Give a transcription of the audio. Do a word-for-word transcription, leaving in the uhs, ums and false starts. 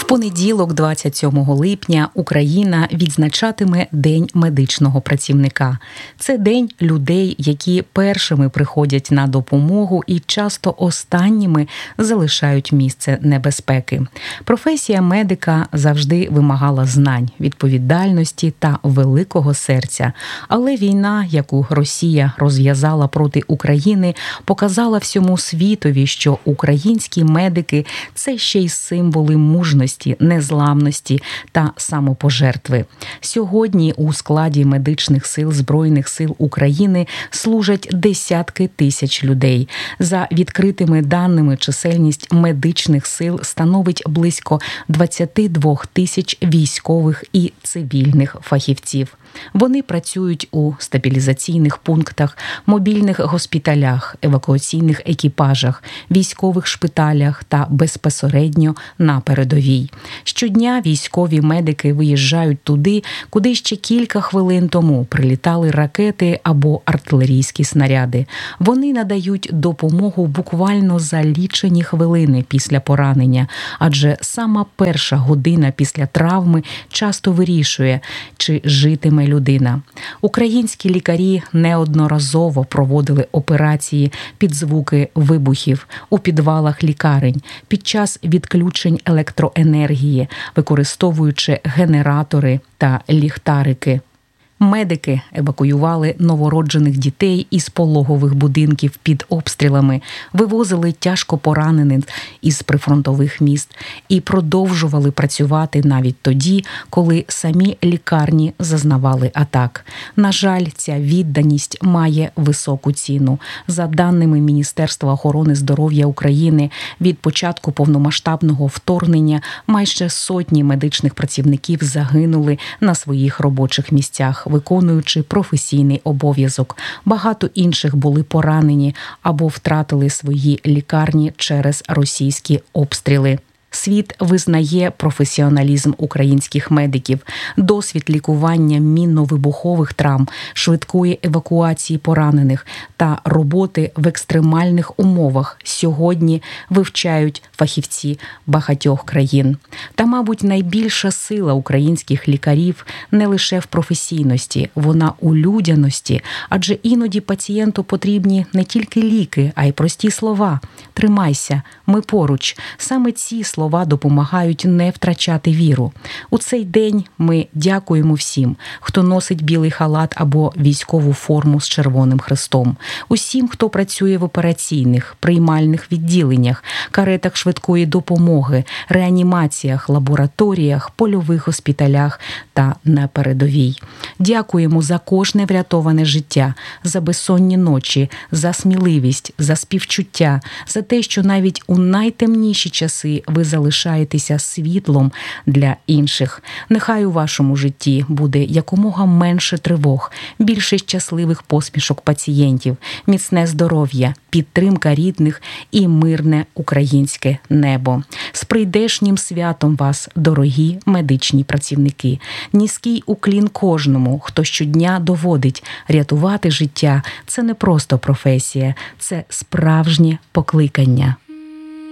понеділок, двадцять сьомого липня, Україна відзначатиме День медичного працівника. Це день людей, які першими приходять на допомогу і часто останніми залишають місце небезпеки. Професія медика завжди вимагала знань, відповідальності та великого серця. Але війна, яку Росія розв'язала проти України, показала всьому світові, що українські медики – це ще й символи мужності, незламності та самопожертви. Сьогодні у складі медичних сил Збройних сил України служать десятки тисяч людей. За відкритими даними, чисельність медичних сил становить близько двадцять два тисяч військових і цивільних фахівців. Вони працюють у стабілізаційних пунктах, мобільних госпіталях, евакуаційних екіпажах, військових шпиталях та безпосередньо на передовій. Щодня військові медики виїжджають туди, куди ще кілька хвилин тому прилітали ракети або артилерійські снаряди. Вони надають допомогу буквально за лічені хвилини після поранення, адже сама перша година після травми часто вирішує, чи житиме людина. Українські лікарі неодноразово проводили операції під звуки вибухів у підвалах лікарень, під час відключень електроенергії, використовуючи генератори та ліхтарики. Медики евакуювали новороджених дітей із пологових будинків під обстрілами, вивозили тяжко поранених із прифронтових міст і продовжували працювати навіть тоді, коли самі лікарні зазнавали атак. На жаль, ця відданість має високу ціну. За даними Міністерства охорони здоров'я України, від початку повномасштабного вторгнення майже сотні медичних працівників загинули на своїх робочих місцях, виконуючи професійний обов'язок. Багато інших були поранені або втратили свої лікарні через російські обстріли. Світ визнає професіоналізм українських медиків, досвід лікування мінно-вибухових травм, швидкої евакуації поранених та роботи в екстремальних умовах сьогодні вивчають фахівці багатьох країн. Та, мабуть, найбільша сила українських лікарів не лише в професійності, вона у людяності, адже іноді пацієнту потрібні не тільки ліки, а й прості слова. «Тримайся, ми поруч». Саме ці слова Слова допомагають не втрачати віру. У цей день ми дякуємо всім, хто носить білий халат або військову форму з червоним хрестом. Усім, хто працює в операційних, приймальних відділеннях, каретах швидкої допомоги, реанімаціях, лабораторіях, польових госпіталях та на передовій. Дякуємо за кожне врятоване життя, за безсонні ночі, за сміливість, за співчуття, за те, що навіть у найтемніші часи ви залишаєтеся світлом для інших. Нехай у вашому житті буде якомога менше тривог, більше щасливих посмішок пацієнтів, міцне здоров'я, підтримка рідних і мирне українське небо. З прийдешнім святом вас, дорогі медичні працівники. Низький уклін кожному, хто щодня доводить, рятувати життя – це не просто професія, це справжнє покликання.